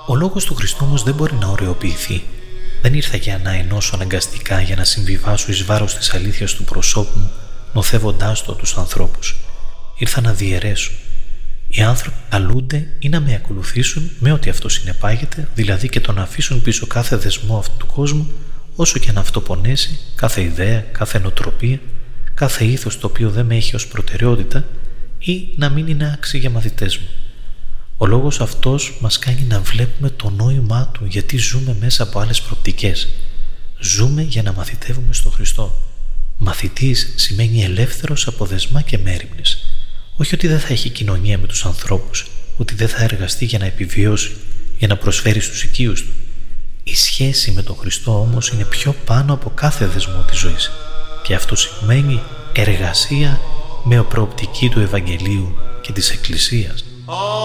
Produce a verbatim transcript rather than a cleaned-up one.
Ο λόγος του Χριστού όμως δεν μπορεί να ωρεοποιηθεί. Δεν ήρθα για να ενώσω αναγκαστικά για να συμβιβάσω εις βάρος της αλήθειας του προσώπου μου, νοθεύοντάς το τους ανθρώπους. Ήρθα να διαιρέσω. Οι άνθρωποι καλούνται ή να με ακολουθήσουν με ό,τι αυτό συνεπάγεται, δηλαδή και το να αφήσουν πίσω κάθε δεσμό αυτού του κόσμου, όσο και να αυτό πονέσει, κάθε ιδέα, κάθε νοοτροπία, κάθε ήθος το οποίο δεν με έχει ως προτεραιότητα, ή να μην είναι άξιοι για μαθητές μου. Ο λόγος αυτός μας κάνει να βλέπουμε το νόημά του, γιατί ζούμε μέσα από άλλες προοπτικές. Ζούμε για να μαθητεύουμε στον Χριστό. Μαθητής σημαίνει ελεύθερος από δεσμά και μέριμνες. Όχι ότι δεν θα έχει κοινωνία με τους ανθρώπους, ότι δεν θα εργαστεί για να επιβιώσει, για να προσφέρει στους οικείους του. Η σχέση με τον Χριστό όμως είναι πιο πάνω από κάθε δεσμό της ζωής, και αυτό σημαίνει εργασία με προοπτική του Ευαγγελίου και της Εκκλησίας.